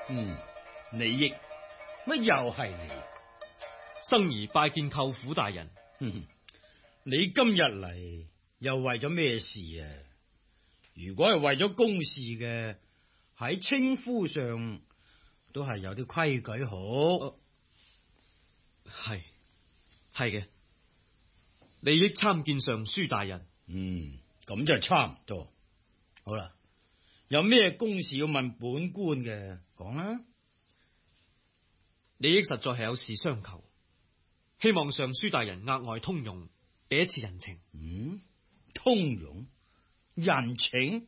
李益，乜又係你？ 生兒拜見舅父大人。 你今日嚟又為咗咩事啊？如果係為咗公事嘅，喺稱呼上都係有啲規矩好。 係嘅，李益參見尚書大人。 咁就差唔多。好啦，有咩公事要問本官嘅，講啦。 李益實在係有事相求，希望尚書大人額外通融，俾一次人情。 通融人情？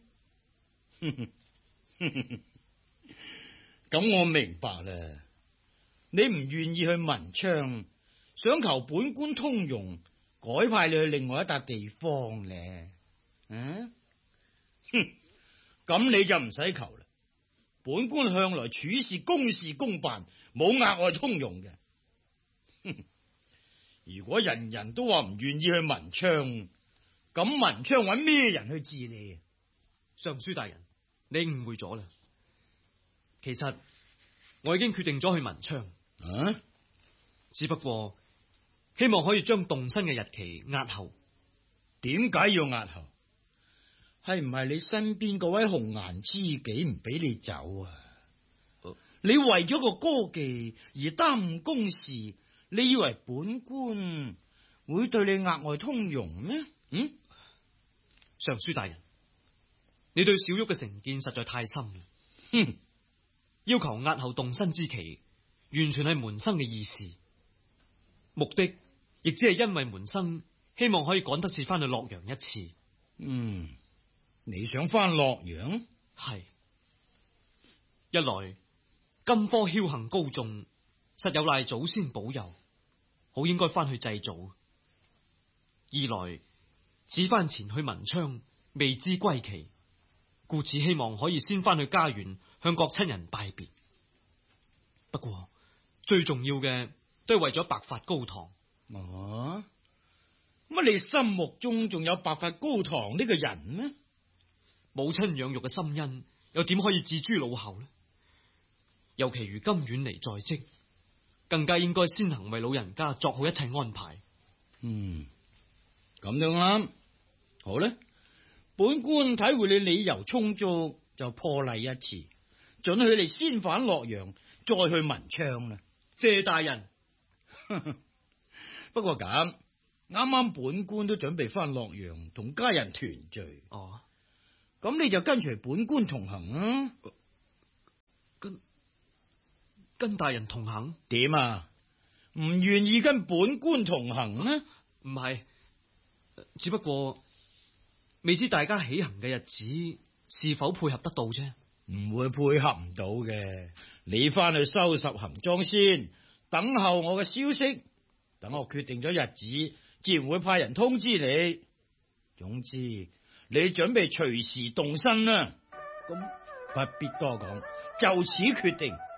咁我明白啦。你唔願意去文昌，想求本官通融，改派你去另外一笪地方咧。咁你就唔使求啦。本官向來處事公事公辦，冇額外通融嘅。如果人人都話唔願意去文昌，咁文昌揾咩人去治理？ 尚書大人，你誤會咗啦。其實我已經決定咗去文昌。只不過希望可以將動身嘅日期押後。 點解要押後？係唔係你身邊嗰位紅顏知己唔俾你走啊？你為咗個歌妓而耽誤公事，你以為本官會對你額外通融咩？ 尚書大人，你對小玉嘅成見實在太深啦。要求押後動身之期，完全係門生嘅意思，目的亦只係因為門生希望可以趕得切翻去洛陽一次。 你想翻洛陽？ 係，一來金科僥倖高中，實有賴祖先保佑，好應該翻去祭祖；二來此番前去文昌，未知歸期，故此希望可以先翻去家園向各親人拜別。不過最重要嘅都係為咗白髮高堂。 乜你心目中仲有白髮高堂呢個人咩？ 母親養育嘅心恩，又點可以置諸腦後呢？尤其如今遠離在即，更加應該先行為老人家作好一切安排。 咁樣啱。好咧，本官體會你理由充足，就破例一次，准許你先返洛陽，再去文昌啦。 謝大人。 不過咁，啱啱本官都準備翻洛陽同家人團聚。咁你就跟隨本官同行啊？ 跟大人同行？ 點啊？唔願意跟本官同行呢？ 唔係，只不過未知大家起行嘅日子是否配合得到啫。 唔會配合唔到嘅。你翻去收拾行裝先，等候我嘅消息。等我決定咗日子，自然會派人通知你。總之，你準備隨時動身啦。咁不必多講，就此決定。